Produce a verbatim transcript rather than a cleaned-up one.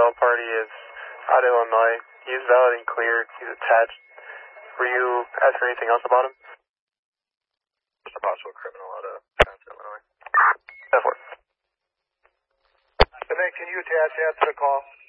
felon party is out of Illinois. He's valid and clear. He's attached. Were you asked for anything else about him? Just a possible criminal out of Illinois. ten four. And then can you attach that to the call?